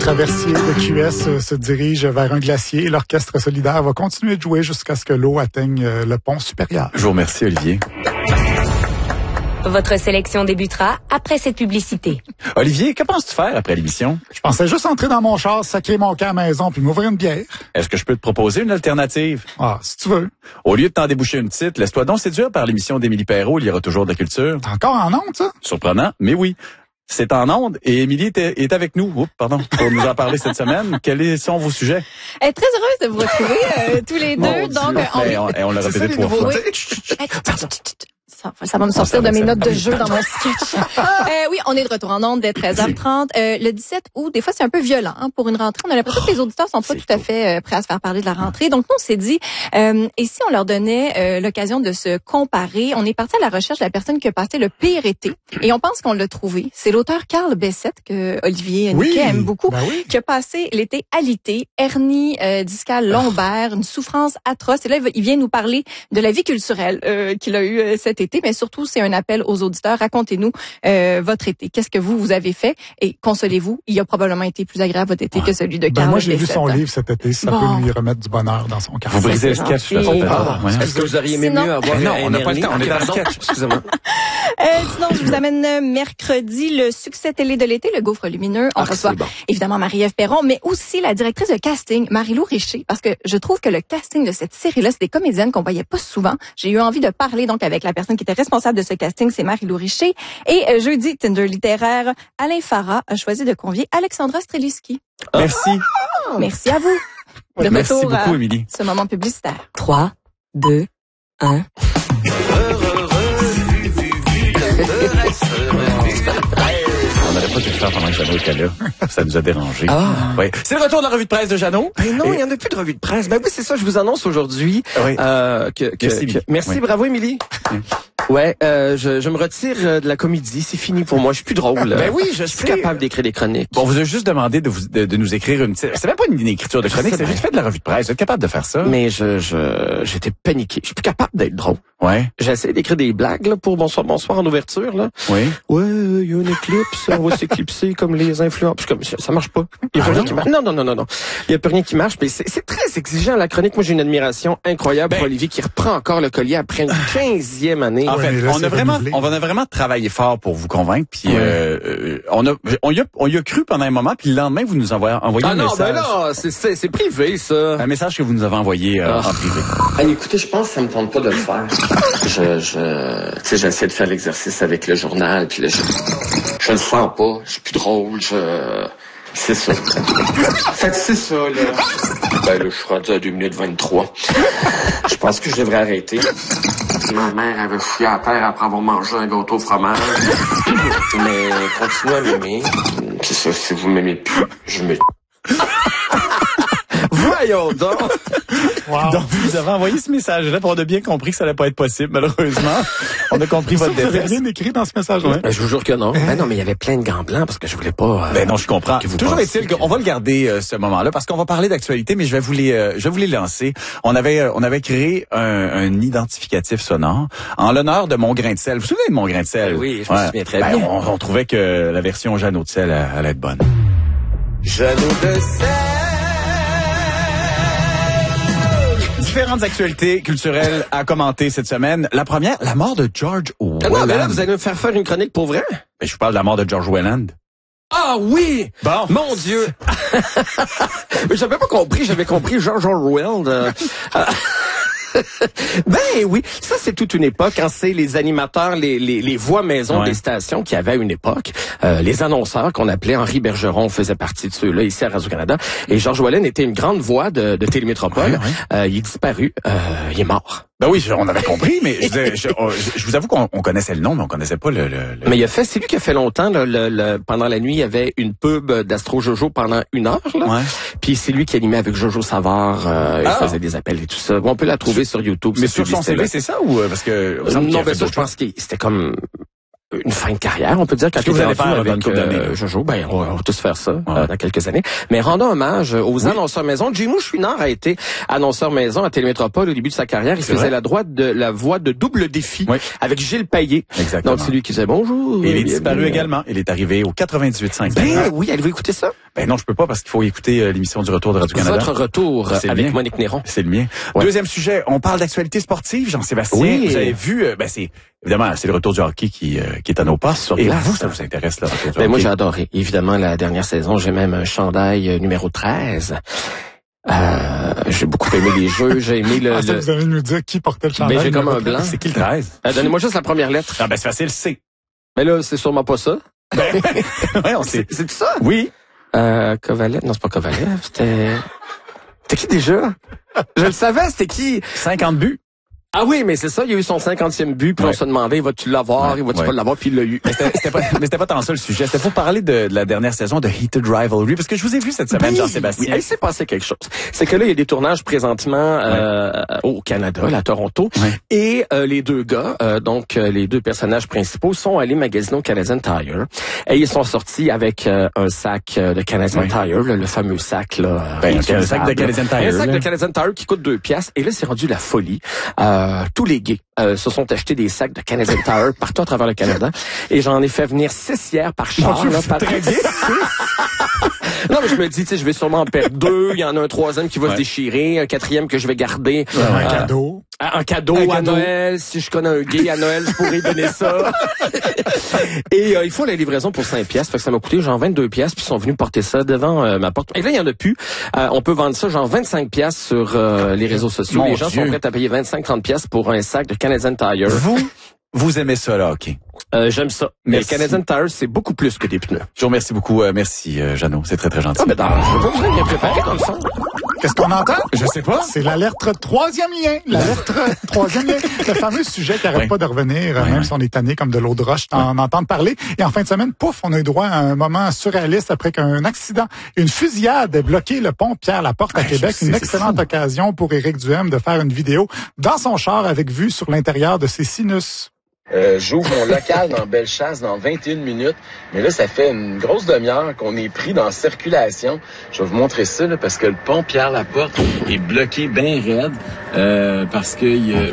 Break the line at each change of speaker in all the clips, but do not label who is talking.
traversier de QS se dirige vers un glacier. L'orchestre solidaire va continuer de jouer jusqu'à ce que l'eau atteigne le pont supérieur.
Je vous remercie, Olivier.
Votre sélection débutera après cette publicité.
Olivier, que penses-tu faire après l'émission?
Je pensais juste entrer dans mon char, sacrer mon camp à la maison puis m'ouvrir une bière.
Est-ce que je peux te proposer une alternative?
Ah, si tu veux.
Au lieu de t'en déboucher une petite, laisse-toi donc séduire par l'émission d'Émilie Perrault, Il y aura toujours de la culture.
T'es encore en onde, ça?
Surprenant, mais oui. C'est en onde et Émilie est avec nous. Oups, pardon, pour nous en parler cette semaine. Quels sont vos sujets?
Très heureuse de vous retrouver tous les deux. Donc,
on l'a répété 3 fois.
Ça va me sortir de mes notes de jeu dans mon sketch. Oui, on est de retour en ondes dès 13h30. Le 17 août, des fois, c'est un peu violent pour une rentrée. On a l'impression que les auditeurs sont pas tout à fait prêts à se faire parler de la rentrée. Donc, nous, on s'est dit, et si on leur donnait l'occasion de se comparer? On est parti à la recherche de la personne qui a passé le pire été. Et on pense qu'on l'a trouvé. C'est l'auteur Carl Bessette, que Olivier Niquet aime beaucoup, qui a passé l'été alité, hernie discale lombaire, une souffrance atroce. Et là, il vient nous parler de la vie culturelle qu'il a eue cet été. Mais surtout, c'est un appel aux auditeurs. Racontez-nous votre été. Qu'est-ce que vous avez fait? Et consolez-vous, il a probablement été plus agréable votre été que celui de Carl.
Moi, j'ai lu son livre cet été. Ça peut lui remettre du bonheur dans son cœur.
Vous brisez le sketch.
Est-ce que vous auriez aimé mieux avoir
non, on n'a pas le temps. On est dans le sketch.
Excusez-moi.
Sinon, je vous amène mercredi le succès télé de l'été, le Gouffre lumineux. On reçoit évidemment Marie-Ève Perron, mais aussi la directrice de casting, Marie-Lou Richer, parce que je trouve que le casting de cette série-là, c'est des comédiennes qu'on voyait pas souvent. J'ai eu envie de parler donc avec la personne qui était responsable de ce casting, c'est Marie-Lou Richer. Et jeudi, Tinder littéraire, Alain Farah a choisi de convier Alexandra Streliski.
Merci.
Merci à vous.
Merci beaucoup, Émilie.
Ce moment publicitaire.
3, 2, 1.
On n'aurait pas dû le faire pendant que Jeannot était là. Ça nous a dérangé. Ouais. C'est le retour de la revue de presse de Jeannot.
Non, il n'y en a plus de revue de presse. Ben oui, c'est ça, je vous annonce aujourd'hui. Merci, bravo, Émilie. Ouais, je me retire de la comédie, c'est fini pour moi, je suis plus drôle.
Ben oui, je
suis plus capable d'écrire des chroniques.
Bon, on vous a juste demandé de nous écrire une petite... C'est même pas une écriture de chronique, c'est juste fait de la revue de presse. Vous êtes capable de faire ça?
Mais j'étais paniqué. Je suis plus capable d'être drôle.
Ouais.
J'essaie d'écrire des blagues là, pour Bonsoir en ouverture là.
Oui.
Ouais, il y a une éclipse, on va s'éclipser comme les influents. Puis comme ça marche pas. Il y a rien qui marche. Non. Il y a plus rien qui marche, mais c'est très exigeant la chronique. Moi, j'ai une admiration incroyable pour Olivier qui reprend encore le collier après une 15e année.
En fait, on a vraiment travaillé fort pour vous convaincre, puis on y a cru pendant un moment, puis le lendemain vous nous envoyez un message.
Ben non, c'est privé ça.
Un message que vous nous avez envoyé en privé.
Hey, écoutez, je pense que ça me tente pas de le faire. J'essaie de faire l'exercice avec le journal, puis là, je le sens pas, je suis plus drôle, c'est ça. Fait que c'est ça, là. Ben là, je suis rendu à 2 minutes 23. Je pense que je devrais arrêter. Ma mère avait chié à terre après avoir mangé un gâteau au fromage. Mais continuez à m'aimer. C'est ça, si vous m'aimez plus, je me...
Voyons donc!
Wow.
Donc, vous avez envoyé ce message-là, puis on a bien compris que ça allait pas être possible, malheureusement. On a compris votre
défaite. Vous avez
défaite.
bien écrit dans ce message-là.
Ben, je vous jure que non. Ben non, mais il y avait plein de gants blancs parce que je voulais pas...
Ben non, je comprends. Toujours est-il
que...
qu'on va le garder ce moment-là parce qu'on va parler d'actualité, mais je vais vous les lancer. On avait créé un identificatif sonore en l'honneur de Mon Grain de Sel. Vous vous souvenez de Mon Grain de Sel?
Oui, je me souviens très bien.
On trouvait que la version Jeannot de Sel allait être bonne.
Jeannot de Sel.
Différentes actualités culturelles à commenter cette semaine. La première, la mort de George Welland.
Non, mais là, vous allez me faire une chronique pour vrai?
Ben, je vous parle de la mort de George Welland.
Ah oui!
Bon.
Mon Dieu! Mais j'avais pas compris, j'avais compris George Orwell. Ben oui, ça c'est toute une époque. Quand c'est les animateurs, les voix maison des stations qui avaient à une époque, les annonceurs qu'on appelait Henri Bergeron faisait partie de ceux-là ici à Radio-Canada. Et George Welland était une grande voix de Télémétropole. Il est disparu, il est mort.
Ben oui, on avait compris, mais je vous avoue qu'on connaissait le nom, mais on connaissait pas le...
Mais c'est lui qui a fait longtemps, pendant la nuit, il y avait une pub d'Astro Jojo pendant 1 heure, là. Ouais. Puis c'est lui qui animait avec Jojo Savard, il faisait des appels et tout ça. Bon, on peut la trouver sur YouTube.
Mais sur son CV, c'est ça ou parce que...
Non, ben ça, je pense que c'était comme... une fin de carrière, on peut dire, quand
vous allez faire avec
Jojo, ben on va tous faire ça dans quelques années. Mais rendons hommage aux annonceurs maison. Jimou Chouinard a été annonceur maison à Télémétropole au début de sa carrière. Il faisait la voix de Double Défi avec Gilles Payet.
Exactement.
Donc c'est lui qui disait bonjour.
Et il est disparu également. Il est arrivé au 98.5.
Ben oui, allez-vous écouter ça?
Ben non, je peux pas parce qu'il faut écouter l'émission du Retour de Radio-Canada.
Votre retour avec Monique Néron.
C'est le mien.
Ouais.
Deuxième sujet, on parle d'actualité sportive, Jean-Sébastien.
Oui.
Vous avez vu, évidemment, c'est le retour du hockey qui est à nos pas.
Sur
Et
glace.
vous, ça vous intéresse, le retour du
Ben,
hockey?
moi, j'ai adoré. Évidemment, la dernière saison, j'ai même un chandail numéro 13. J'ai beaucoup aimé les jeux, j'ai aimé
Vous allez nous dire qui portait le chandail.
Ben, j'ai comme un blanc.
C'est qui le 13?
Donnez-moi juste la première lettre.
Ah, ben, c'est facile, C.
Mais là, c'est sûrement pas ça.
Ouais, on sait.
C'est ça?
Oui.
Kovalev? Non, c'est pas Kovalev. C'était qui déjà? Je le savais, c'était qui?
50 buts.
Ah oui, mais c'est ça, il a eu son 50e but, puis on se demandait, vas-tu l'avoir, vas-tu pas l'avoir, puis il l'a eu.
Mais c'était pas tant ça le sujet. C'était pour parler de la dernière saison de Heated Rivalry, parce que je vous ai vu cette semaine, Jean-Sébastien.
Oui, il s'est passé quelque chose. C'est que là, il y a des tournages présentement au Canada, à Toronto, et les deux gars, donc les deux personnages principaux, sont allés magasiner au Canadian Tire, et ils sont sortis avec un sac de Canadian Tire, le fameux sac là.
Un sac de Canadian Tire.
Un sac de Canadian Tire qui coûte 2 piastres, et là, c'est rendu la folie. Tous les gays se sont achetés des sacs de Canadian Tire partout à travers le Canada. Et j'en ai fait venir 6 hier par char. Là, par... Non, mais je me dis, tu sais, je vais sûrement en perdre 2. Il y en a un 3e qui va se déchirer, un 4e que je vais garder.
Un cadeau.
Un cadeau à Noël. Si je connais un gay à Noël, je pourrais donner ça. Et il faut la livraison pour 5 piastres. Fait que ça m'a coûté genre 22 piastres, puis ils sont venus porter ça devant ma porte. Et là, il y en a plus. On peut vendre ça genre 25 piastres sur les réseaux sociaux. Les gens sont prêts à payer 25-30 piastres pour un sac de Canadian Tire.
Vous aimez ça, là, OK.
J'aime ça. Mais Canadian Tire, c'est beaucoup plus que des pneus.
Je vous remercie beaucoup. Merci, Jeannot. C'est très, très gentil.
Ah, mais je veux pas besoin de bien préparer dans le fond.
Qu'est-ce qu'on entend?
Je sais pas.
C'est l'alerte 3e lien. L'alerte 3e lien. Le fameux sujet qui n'arrête pas de revenir, même si on est tanné comme de l'eau de roche d'en entendre parler. Et en fin de semaine, pouf, on a eu droit à un moment surréaliste après qu'un accident, une fusillade ait bloqué le pont Pierre-Laporte à Québec. Une excellente occasion pour Éric Duhem de faire une vidéo dans son char avec vue sur l'intérieur de ses sinus.
J'ouvre mon local dans Bellechasse dans 21 minutes. Mais là, ça fait une grosse demi-heure qu'on est pris dans circulation. Je vais vous montrer ça, là, parce que le pont Pierre-Laporte est bloqué bien raide. Parce que il y a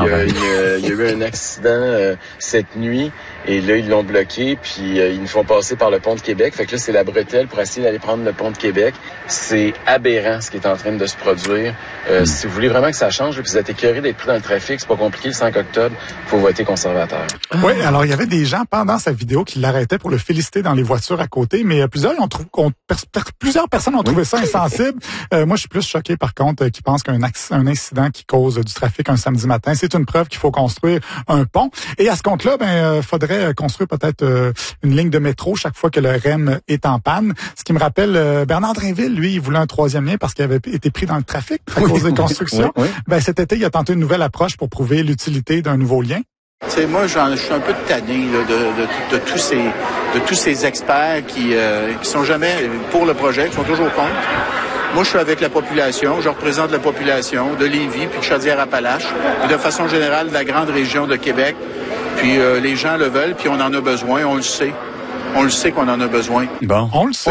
eu un accident cette nuit. Et là, ils l'ont bloqué, puis ils nous font passer par le pont de Québec. Fait que là, c'est la bretelle pour essayer d'aller prendre le pont de Québec. C'est aberrant ce qui est en train de se produire. Si vous voulez vraiment que ça change, puis vous êtes écœurés d'être pris dans le trafic, c'est pas compliqué, le 5 octobre, il faut voter conservateur.
Oui, alors il y avait des gens pendant sa vidéo qui l'arrêtaient pour le féliciter dans les voitures à côté, mais plusieurs personnes ont trouvé ça insensible. Moi, je suis plus choqué, par contre, qui pensent qu'un incident qui cause du trafic un samedi matin, c'est une preuve qu'il faut construire un pont. Et à ce compte-là, faudrait construire peut-être une ligne de métro chaque fois que le REM est en panne. Ce qui me rappelle, Bernard Drinville, lui, il voulait un 3e lien parce qu'il avait été pris dans le trafic à cause des constructions. Cet été, il a tenté une nouvelle approche pour prouver l'utilité d'un nouveau lien.
Tu sais, moi, je suis un peu tanné là, de tous ces experts qui sont jamais pour le projet, qui sont toujours contre. Moi, je suis avec la population, je représente la population de Lévis puis de Chaudière-Appalaches et de façon générale de la grande région de Québec. Puis les gens le veulent, puis on en a besoin, on le sait. On le sait qu'on en a besoin.
Bon.
On le sait.